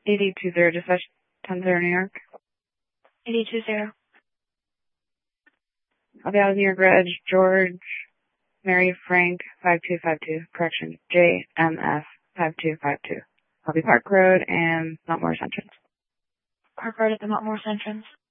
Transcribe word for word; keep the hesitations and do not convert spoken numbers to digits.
eighty two zero, dispatch ten zero, New York. eighty two zero. I'll be out of New York Reg, George, Mary Frank, five two five two, correction, J M F, five two five two. I'll be Park Road and Mount Morris entrance. Park Road at the Mount Morris entrance.